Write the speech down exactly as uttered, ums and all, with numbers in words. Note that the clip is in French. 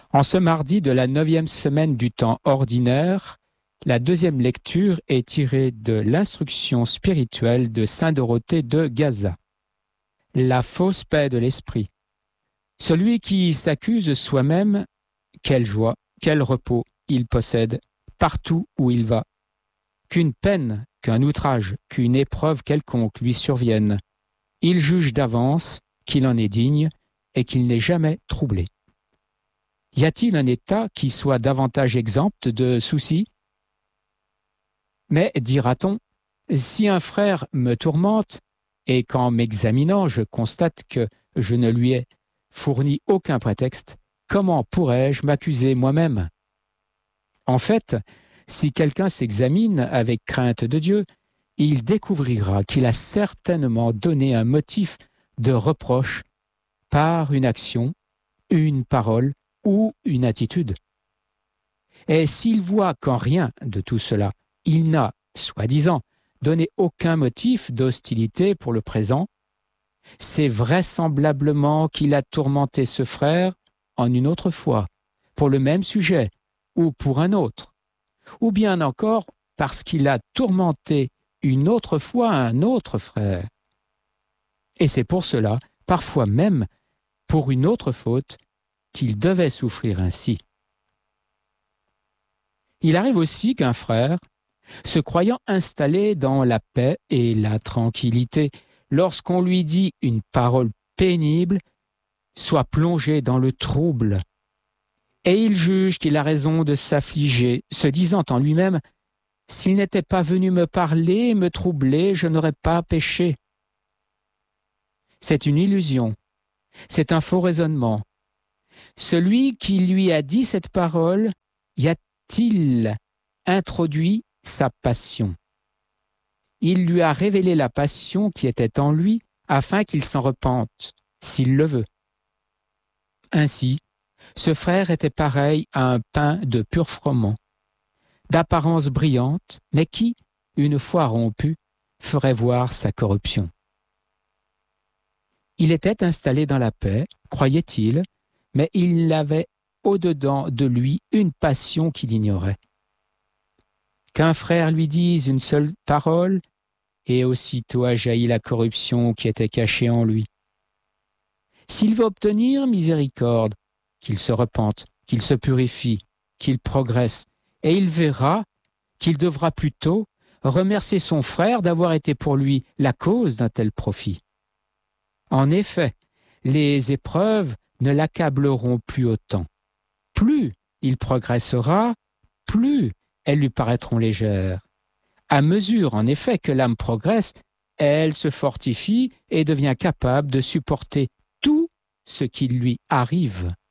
En ce mardi de la neuvième semaine du temps ordinaire, la deuxième lecture est tirée de l'instruction spirituelle de saint Dorothée de Gaza. La fausse paix de l'esprit. Celui qui s'accuse soi-même, quelle joie, quel repos il possède partout où il va. Qu'une peine, qu'un outrage, qu'une épreuve quelconque lui survienne, il juge d'avance qu'il en est digne et qu'il n'est jamais troublé. Y a-t-il un état qui soit davantage exempt de soucis ? Mais, dira-t-on, si un frère me tourmente, et qu'en m'examinant je constate que je ne lui ai fourni aucun prétexte, comment pourrais-je m'accuser moi-même ? En fait, si quelqu'un s'examine avec crainte de Dieu, il découvrira qu'il a certainement donné un motif de reproche par une action, une parole ou une attitude. Et s'il voit qu'en rien de tout cela, il n'a, soi-disant, donné aucun motif d'hostilité pour le présent, c'est vraisemblablement qu'il a tourmenté ce frère en une autre fois, pour le même sujet ou pour un autre, ou bien encore parce qu'il a tourmenté une autre fois un autre frère. Et c'est pour cela, parfois même pour une autre faute, qu'il devait souffrir ainsi. Il arrive aussi qu'un frère, se croyant installé dans la paix et la tranquillité, lorsqu'on lui dit une parole pénible, soit plongé dans le trouble. Et il juge qu'il a raison de s'affliger, se disant en lui-même « S'il n'était pas venu me parler et me troubler, je n'aurais pas péché. » C'est une illusion, c'est un faux raisonnement. Celui qui lui a dit cette parole, y a-t-il introduit sa passion? Il lui a révélé la passion qui était en lui afin qu'il s'en repente, s'il le veut. Ainsi, ce frère était pareil à un pain de pur froment, d'apparence brillante, mais qui, une fois rompu, ferait voir sa corruption. Il était installé dans la paix, croyait-il, mais il avait au-dedans de lui une passion qu'il ignorait. Qu'un frère lui dise une seule parole, et aussitôt a jailli la corruption qui était cachée en lui. S'il veut obtenir miséricorde, qu'il se repente, qu'il se purifie, qu'il progresse, et il verra qu'il devra plutôt remercier son frère d'avoir été pour lui la cause d'un tel profit. En effet, les épreuves ne l'accableront plus autant. Plus il progressera, plus elles lui paraîtront légères. À mesure, en effet, que l'âme progresse, elle se fortifie et devient capable de supporter tout ce qui lui arrive.